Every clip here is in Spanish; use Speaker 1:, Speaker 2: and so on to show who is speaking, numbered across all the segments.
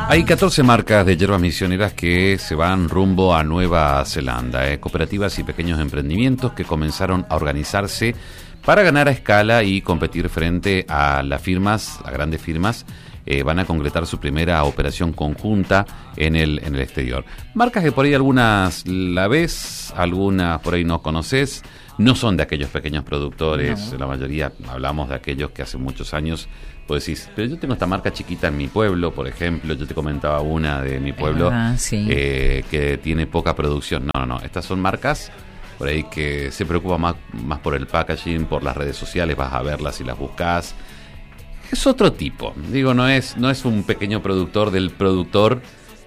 Speaker 1: Hay 14 marcas de hierbas misioneras que se van rumbo a Nueva Zelanda, cooperativas y pequeños emprendimientos que comenzaron a organizarse para ganar a escala y competir frente a las firmas, a grandes firmas. Van a concretar su primera operación conjunta en el exterior. Marcas que por ahí algunas la ves, algunas por ahí no conoces. No son de aquellos pequeños productores, no. La mayoría hablamos de aquellos que hace muchos años, pues decís, pero yo tengo esta marca chiquita en mi pueblo, por ejemplo, yo te comentaba una de mi pueblo,
Speaker 2: sí.
Speaker 1: Que tiene poca producción. No, estas son marcas por ahí que se preocupan más por el packaging, por las redes sociales, vas a verlas y las buscas. Es otro tipo, digo, no es un pequeño productor del productor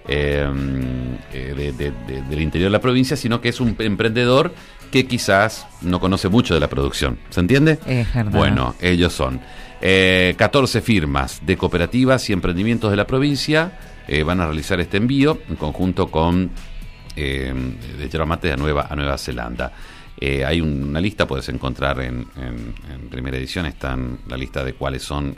Speaker 1: del interior de la provincia, sino que es un emprendedor que quizás no conoce mucho de la producción. ¿Se entiende?
Speaker 2: Es verdad.
Speaker 1: Bueno, ellos son 14 firmas de cooperativas y emprendimientos de la provincia. Van a realizar este envío en conjunto con de yerba mate a Nueva Zelanda. Hay una lista, puedes encontrar en primera edición, está la lista de cuáles son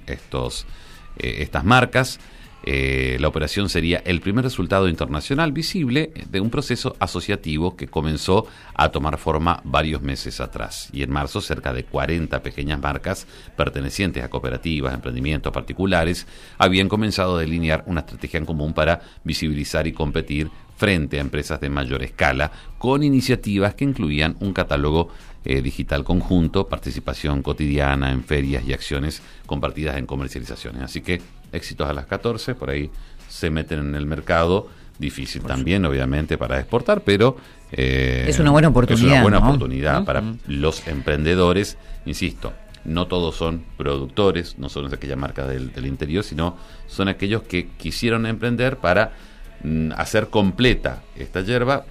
Speaker 1: estas marcas. La operación sería el primer resultado internacional visible de un proceso asociativo que comenzó a tomar forma varios meses atrás. Y en marzo, cerca de 40 pequeñas marcas pertenecientes a cooperativas, emprendimientos particulares, habían comenzado a delinear una estrategia en común para visibilizar y competir frente a empresas de mayor escala, con iniciativas que incluían un catálogo digital conjunto, participación cotidiana en ferias y acciones compartidas en comercializaciones. Así que éxitos a las 14, por ahí se meten en el mercado, difícil también obviamente para exportar, pero
Speaker 2: es una buena oportunidad.
Speaker 1: Es una buena
Speaker 2: ¿no?
Speaker 1: oportunidad para los emprendedores, insisto. No todos son productores, no son aquellas marcas del interior, sino son aquellos que quisieron emprender para hacer completa esta hierba,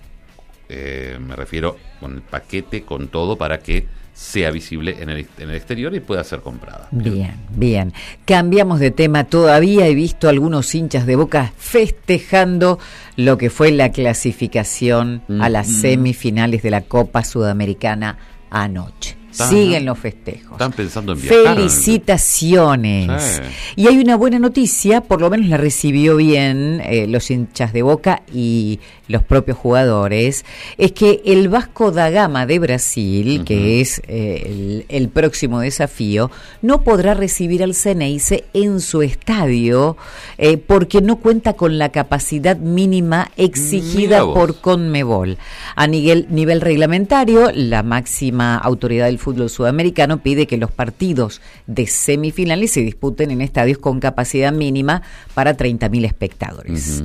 Speaker 1: me refiero con el paquete, con todo, para que sea visible en el exterior y pueda ser comprada.
Speaker 2: Bien. Cambiamos de tema. Todavía he visto algunos hinchas de Boca festejando lo que fue la clasificación a las semifinales de la Copa Sudamericana anoche. Siguen los festejos.
Speaker 1: Están pensando en viajar.
Speaker 2: Felicitaciones.
Speaker 1: Sí.
Speaker 2: Y hay una buena noticia, por lo menos la recibió bien los hinchas de Boca y los propios jugadores, es que el Vasco da Gama de Brasil, que es el próximo desafío, no podrá recibir al Xeneize en su estadio porque no cuenta con la capacidad mínima exigida por Conmebol. A nivel reglamentario, la máxima autoridad del fútbol sudamericano pide que los partidos de semifinales se disputen en estadios con capacidad mínima para 30.000 espectadores.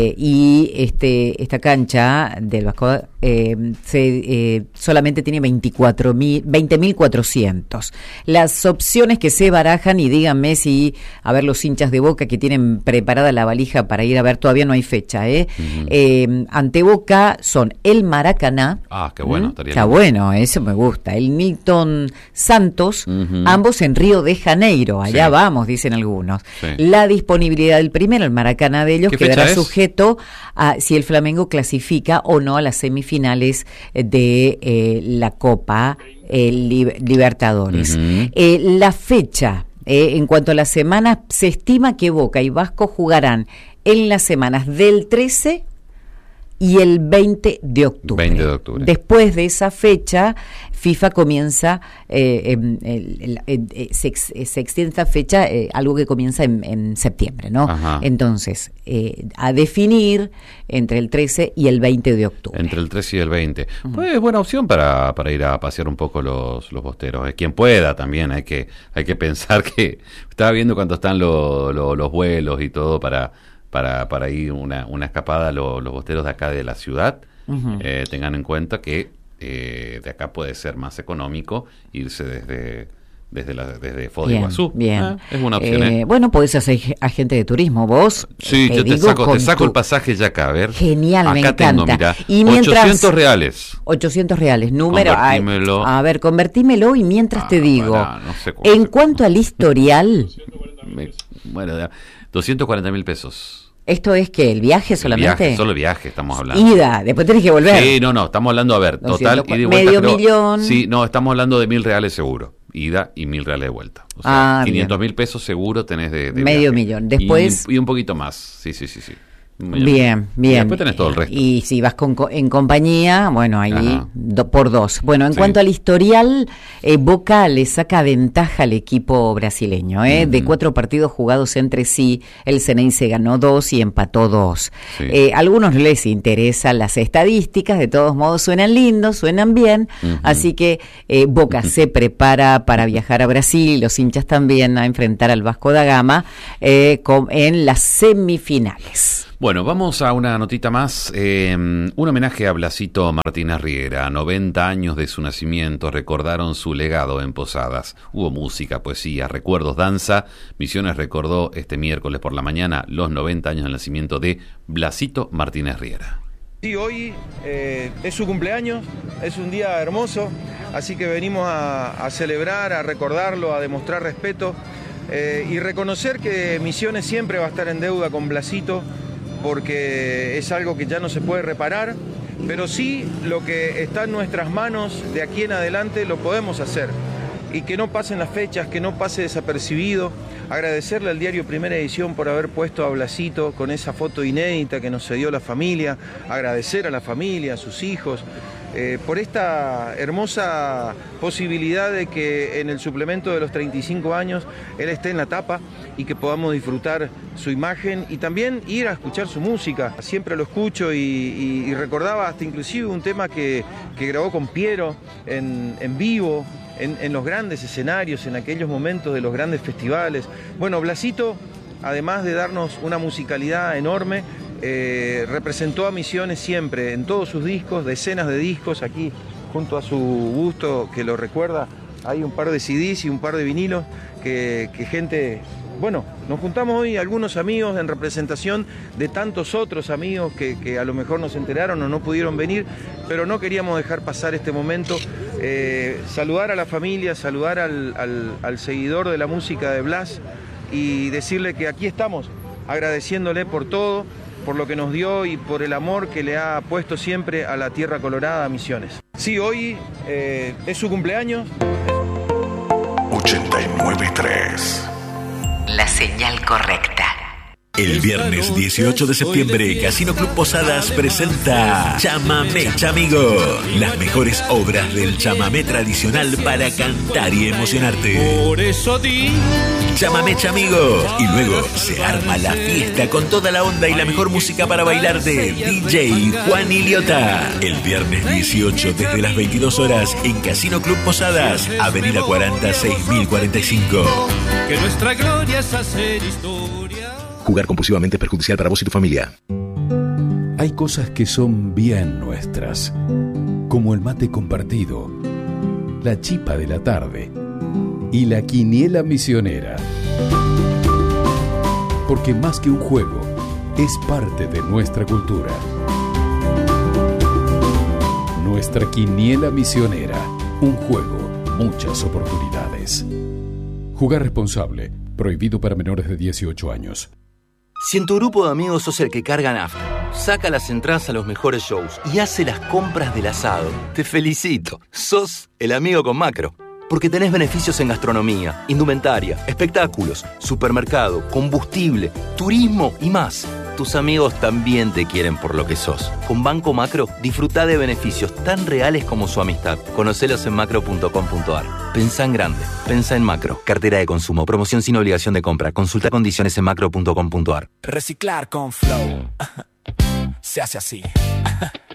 Speaker 2: Y esta cancha del Vasco solamente tiene 20.400. Las opciones que se barajan, y díganme si, a ver, los hinchas de Boca que tienen preparada la valija para ir a ver, todavía no hay fecha, ante Boca son el Maracaná.
Speaker 1: Qué bueno,
Speaker 2: está bueno, eso me gusta. El Nilton Santos, ambos en Río de Janeiro. Allá vamos, dicen algunos. Sí. La disponibilidad del primero, el Maracaná de ellos, quedará sujeto a si el Flamengo clasifica o no a las semifinales de la Copa Libertadores. La fecha, en cuanto a las semanas, se estima que Boca y Vasco jugarán en las semanas del 13 y el 20 de octubre. Después de esa fecha, FIFA comienza, se extiende esta fecha, algo que comienza en septiembre, ¿no? Entonces, a definir entre el 13 y el 20 de octubre.
Speaker 1: Entre el 13 y el 20. Pues es buena opción para ir a pasear un poco los bosteros. Quien pueda también, hay que pensar que estaba viendo cuánto están los vuelos y todo para ir una escapada a los bosteros de acá de la ciudad. Tengan en cuenta que de acá puede ser más económico irse desde Foz de Iguazú.
Speaker 2: Bien.
Speaker 1: Es una opción.
Speaker 2: Bueno, podés ser agente de turismo vos.
Speaker 1: Sí, yo te saco el pasaje ya acá, a ver.
Speaker 2: Genial,
Speaker 1: acá
Speaker 2: me encanta.
Speaker 1: Tengo, mirá,
Speaker 2: y mientras,
Speaker 1: 800 reales.
Speaker 2: 800 reales, número.
Speaker 1: Convertímelo.
Speaker 2: A ver, convertímelo y mientras te digo.
Speaker 1: No sé
Speaker 2: en cuanto al historial.
Speaker 1: 240.000 pesos.
Speaker 2: ¿Esto es que el viaje solamente?
Speaker 1: Solo viaje estamos hablando.
Speaker 2: Ida, después tenés que volver.
Speaker 1: Sí, no, estamos hablando, a ver, total.
Speaker 2: Medio millón.
Speaker 1: Sí, no, estamos hablando de 1.000 reales seguro. ida y 1.000 reales de vuelta. O sea, 500.000 pesos seguro tenés de
Speaker 2: medio millón. Después
Speaker 1: y un poquito más. Sí.
Speaker 2: Bien.
Speaker 1: Y después tenés todo el resto.
Speaker 2: Y si vas en compañía, bueno, ahí por 2. Bueno, en cuanto al historial, Boca le saca ventaja al equipo brasileño. De 4 partidos jugados entre sí, el Xeneize ganó 2 y empató 2. Sí. A algunos les interesan las estadísticas, de todos modos suenan lindos, suenan bien, así que Boca se prepara para viajar a Brasil, los hinchas también, a enfrentar al Vasco da Gama en las semifinales.
Speaker 1: Bueno, vamos a una notita más. Un homenaje a Blasito Martínez Riera. 90 años de su nacimiento, recordaron su legado en Posadas. Hubo música, poesía, recuerdos, danza. Misiones recordó este miércoles por la mañana los 90 años del nacimiento de Blasito Martínez Riera.
Speaker 3: Sí, hoy es su cumpleaños, es un día hermoso, así que venimos a celebrar, a recordarlo, a demostrar respeto y reconocer que Misiones siempre va a estar en deuda con Blasito, porque es algo que ya no se puede reparar, pero sí lo que está en nuestras manos de aquí en adelante lo podemos hacer, y que no pasen las fechas, que no pase desapercibido. Agradecerle al diario Primera Edición por haber puesto a Blasito con esa foto inédita que nos cedió la familia, agradecer a la familia, a sus hijos, por esta hermosa posibilidad de que en el suplemento de los 35 años él esté en la tapa y que podamos disfrutar su imagen y también ir a escuchar su música. Siempre lo escucho y recordaba hasta inclusive un tema que grabó con Piero en vivo, en los grandes escenarios, en aquellos momentos de los grandes festivales. Bueno, Blasito, además de darnos una musicalidad enorme, representó a Misiones siempre, en todos sus discos, decenas de discos. Aquí, junto a su busto que lo recuerda, hay un par de CDs y un par de vinilos que gente... Bueno, nos juntamos hoy algunos amigos en representación de tantos otros amigos que a lo mejor nos enteraron o no pudieron venir, pero no queríamos dejar pasar este momento. Saludar a la familia, saludar al seguidor de la música de Blas y decirle que aquí estamos, agradeciéndole por todo, por lo que nos dio y por el amor que le ha puesto siempre a la Tierra Colorada, a Misiones. Sí, hoy es su cumpleaños.
Speaker 4: 89.3
Speaker 5: La señal correcta.
Speaker 4: El viernes 18 de septiembre, Casino Club Posadas presenta Chamamé Chamigo. Las mejores obras del chamamé tradicional para cantar y emocionarte.
Speaker 6: Por eso di
Speaker 4: Chamamé Chamigo. Y luego se arma la fiesta con toda la onda y la mejor música para bailar de DJ Juan Iliota. El viernes 18 desde las 22 horas en Casino Club Posadas, Avenida 40 6045.
Speaker 6: que nuestra gloria es hacer historia.
Speaker 4: Jugar compulsivamente es perjudicial para vos y tu familia.
Speaker 7: Hay cosas que son bien nuestras, como el mate compartido, la chipa de la tarde y la quiniela misionera. Porque más que un juego, es parte de nuestra cultura. Nuestra quiniela misionera, un juego, muchas oportunidades. Jugar responsable, prohibido para menores de 18 años.
Speaker 8: Si en tu grupo de amigos sos el que carga nafta, saca las entradas a los mejores shows y hace las compras del asado, te felicito. Sos el amigo con Macro. Porque tenés beneficios en gastronomía, indumentaria, espectáculos, supermercado, combustible, turismo y más. Tus amigos también te quieren por lo que sos. Con Banco Macro, disfrutá de beneficios tan reales como su amistad. Conocelos en macro.com.ar. Pensá en grande. Pensá en Macro. Cartera de consumo. Promoción sin obligación de compra. Consulta condiciones en macro.com.ar.
Speaker 9: Reciclar con Flow. Se hace así.